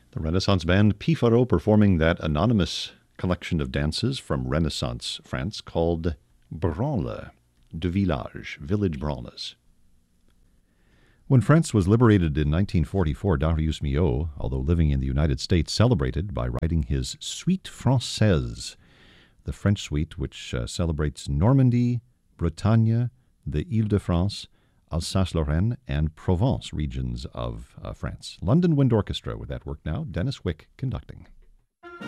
The Renaissance band Pifaro performing that anonymous collection of dances from Renaissance France called Branle de Village, Village Branles. When France was liberated in 1944, Darius Milhaud, although living in the United States, celebrated by writing his Suite Française, the French suite which celebrates Normandy, Bretagne, the Ile-de-France, Alsace-Lorraine, and Provence regions of France. London Wind Orchestra with that work now. Dennis Wick conducting.